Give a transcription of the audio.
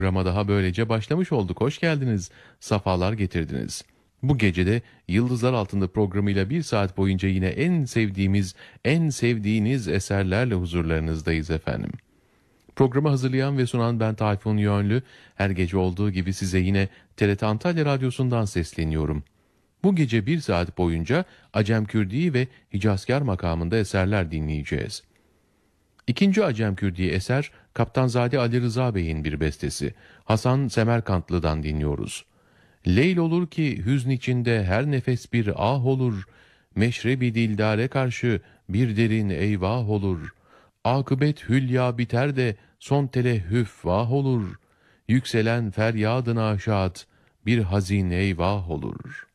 Programa daha böylece başlamış olduk. Hoş geldiniz, safalar getirdiniz. Bu gecede Yıldızlar Altında programıyla bir saat boyunca yine en sevdiğimiz, en sevdiğiniz eserlerle huzurlarınızdayız efendim. Programı hazırlayan ve sunan ben Tayfun Yönlü. Her gece olduğu gibi size yine TRT Antalya Radyosu'ndan sesleniyorum. Bu gece bir saat boyunca Acem Kürdi ve Hicazkar makamında eserler dinleyeceğiz. İkinci Acem Kürdi eser Kaptanzade Ali Rıza Bey'in bir bestesi. Hasan Semerkantlı'dan dinliyoruz. Leyl olur ki hüzn içinde her nefes bir ah olur. Meşrebi dildare karşı bir derin eyvah olur. Akıbet hülya biter de son telehüf vah olur. Yükselen feryadın aşaat bir hazin eyvah olur.''